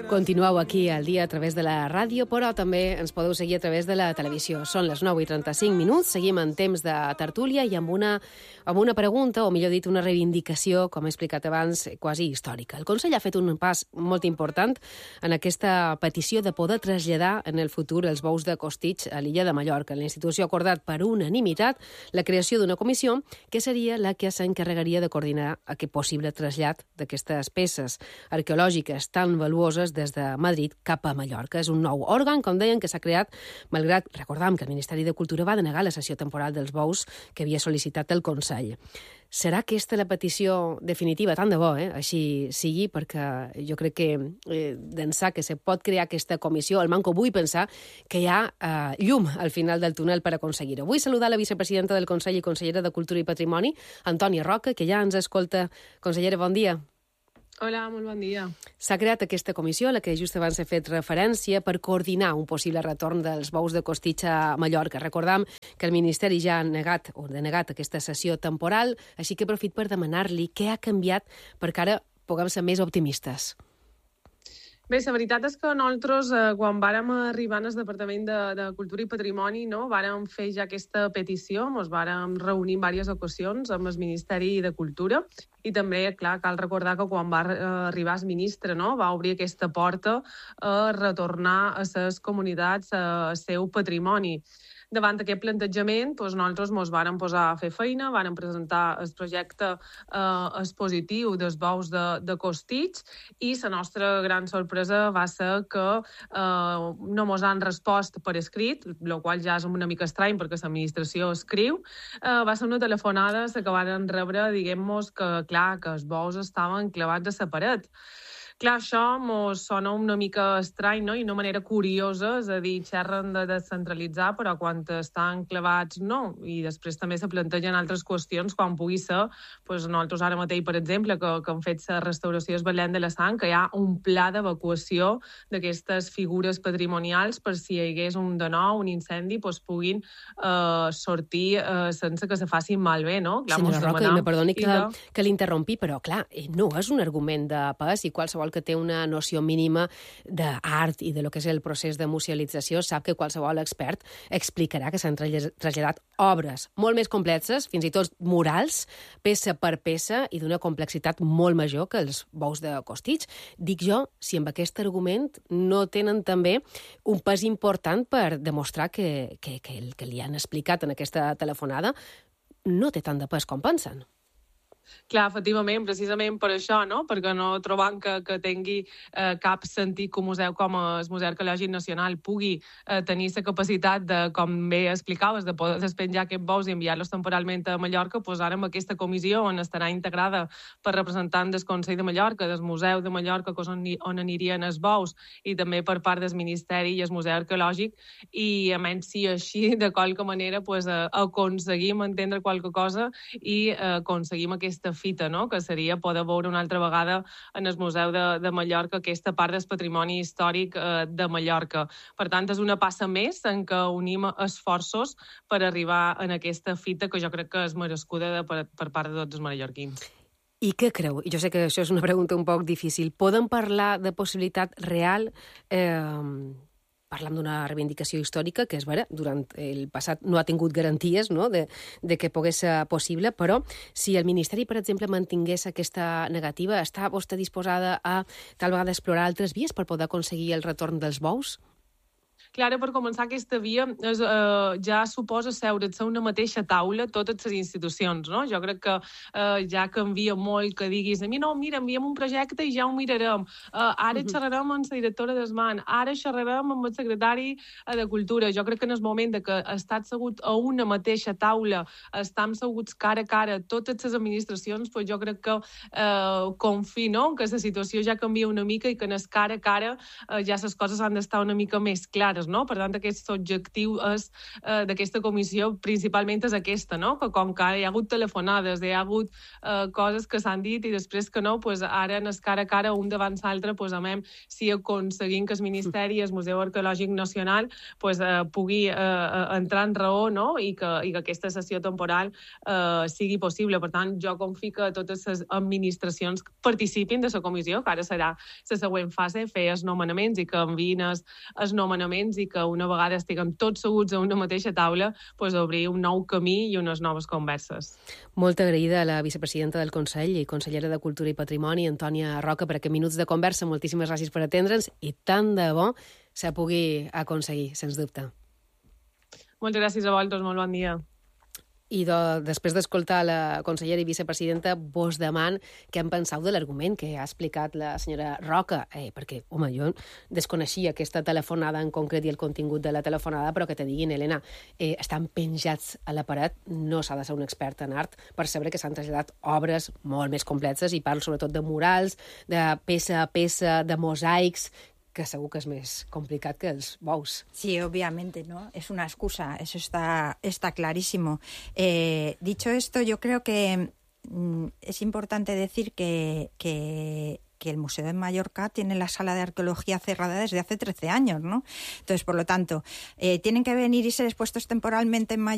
Continueu aquí al dia a través de la ràdio, però també ens podeu seguir a través de la televisió. Són les 9:35, seguim en temps de tertúlia i amb una pregunta, o millor dit, una reivindicació, com he explicat abans, quasi històrica. El Consell ha fet un pas molt important en aquesta petició de poder traslladar en el futur els bous de Costitx a l'illa de Mallorca. La institució ha acordat per unanimitat la creació d'una comissió que seria la que s'encarregaria de coordinar aquest possible trasllat d'aquestes peces arqueològiques tan valuoses des de Madrid cap a Mallorca. És un nou òrgan, com deien, que s'ha creat malgrat, recordam, que el Ministeri de Cultura va denegar la cessió temporal dels bous que havia sol·licitat el Consell. Serà aquesta la petició definitiva? Tant de bo, així sigui, perquè jo crec que d'ençà que se pot crear aquesta comissió, el manco vull pensar que hi ha llum al final del túnel per aconseguir-ho. Vull saludar la vicepresidenta del Consell i consellera de Cultura i Patrimoni, Antònia Roca, que ja ens escolta. Consellera, bon dia. Hola, molt bon dia. S'ha creat aquesta comissió, a la que just abans he fet referència, per coordinar un possible retorn dels bous de Costitx a Mallorca. Recordam que el Ministeri ja ha denegat aquesta cessió temporal, així que aprofit per demanar-li què ha canviat perquè ara puguem ser més optimistes. Bé, la veritat és que nosaltres, quan vàrem arribar al Departament de Cultura i Patrimoni, vàrem fer ja aquesta petició, ens vàrem reunir en diverses ocasions amb el Ministeri de Cultura i també, clar, cal recordar que quan va arribar el ministre, va obrir aquesta porta a retornar a les comunitats el seu patrimoni. Davant d'aquest plantejament, nosaltres ens vàrem posar a fer feina, vàrem presentar el projecte expositiu dels bous de Costitx i la nostra gran sorpresa va ser que no ens han respost per escrit, el qual ja és una mica estrany perquè l'administració escriu. Va ser una telefonada que varen rebre, diguem-nos, que clar, que els bous estaven clavats a la paret. Clar, això ens sona una mica estrany, i una manera curiosa, és a dir, xerren de descentralitzar, però quan estan clavats no. I després també se plantegen altres qüestions, quan pugui ser, nosaltres ara mateix, per exemple, que hem fet la restauració del Betlem de la Sang, que hi ha un pla d'evacuació d'aquestes figures patrimonials per si hi hagués un de nou, un incendi, puguin sortir sense que se facin malbé, no? Clar, senyora Roca, me perdoni que l'interrompi, però clar, no és un argument de pes i qualsevol que té una noció mínima d'art i de lo que és el procés de musealització sap que qualsevol expert explicarà que s'han traslladat obres molt més complexes, fins i tot murals, peça per peça i d'una complexitat molt major que els bous de Costitx. Dic jo, si amb aquest argument no tenen també un pes important per demostrar que el que li han explicat en aquesta telefonada no té tant de pes com pensen. Clar, efectivament, precisament per això, perquè no trobam que tingui cap sentit que un museu com el Museu Arqueològic Nacional pugui tenir la capacitat de, com bé explicaves, de poder despenjar aquests bous i enviar-los temporalment a Mallorca, ara amb aquesta comissió on estarà integrada per representants del Consell de Mallorca, del Museu de Mallorca, que és on anirien els bous, i també per part del Ministeri i el Museu Arqueològic, i a menys si així, de qualque manera, aconseguim entendre qualque cosa i aconseguim aquesta fita, que seria poder veure una altra vegada en el Museu de Mallorca aquesta part del patrimoni històric de Mallorca. Per tant, és una passa més en què unim esforços per arribar en aquesta fita que jo crec que és merescuda per part de tots els mallorquins. I què creu? Jo sé que això és una pregunta un poc difícil. Podem parlar de possibilitat real? Parlam d'una reivindicació històrica que és vera, durant el passat no ha tingut garanties de que pogués ser possible, però si el Ministeri, per exemple, mantingués aquesta negativa, està vostè disposada a tal vegada explorar altres vies per poder aconseguir el retorn dels bous? Clar, per començar aquesta via ja suposa seure's a una mateixa taula totes les institucions, Jo crec que ja canvia molt que diguis a mi, mira, enviem un projecte i ja ho mirarem. Ara xerrarem amb la directora d'ESMAN, ara xerrarem amb el secretari de Cultura. Jo crec que en el moment que estan asseguts a una mateixa taula, estan asseguts cara a cara totes les administracions, jo crec que confio, que la situació ja canvia una mica i que en el cara a cara ja les coses han d'estar una mica més clares. vegades, no? Per tant, aquest objectiu d'aquesta comissió principalment és aquesta, no? Que com que hi ha hagut telefonades, hi ha hagut coses que s'han dit i després que no, pues ara en el cara a cara, un davant l'altre, pues amem si aconseguim que el Ministeri, el Museu Arqueològic Nacional, pues pugui entrar en raó, no? I que aquesta sessió temporal sigui possible. Per tant, jo confio que totes les administracions participin de la comissió, que ara serà la següent fase, fer els nomenaments i que enviïn els nomenaments i que una vegada estiguem tots seguts a una mateixa taula, pues, obrir un nou camí i unes noves converses. Molt agraïda a la vicepresidenta del Consell i consellera de Cultura i Patrimoni, Antònia Roca, per aquests minuts de conversa. Moltíssimes gràcies per atendre'ns i tant de bo se pugui aconseguir, sens dubte. Moltes gràcies a vosaltres, molt bon dia. I després d'escoltar la consellera i vicepresidenta, vos deman què en penseu de l'argument que ha explicat la senyora Roca, perquè, home, jo desconeixia aquesta telefonada en concret i el contingut de la telefonada, però que te diguin, Helena, estan penjats a la paret, no s'ha de ser un expert en art per saber que s'han traslladat obres molt més complexes, i parlo sobretot de murals, de peça a peça, de mosaics, que segur que es més complicat que els bous. Sí, obviamente, ¿no? Es una excusa, eso está clarísimo. Dicho esto, yo creo que es importante decir que el Museo de Mallorca tiene la sala de arqueología cerrada desde hace 13 años, ¿no? Entonces, por lo tanto, tienen que venir y ser expuestos temporalmente en Mallorca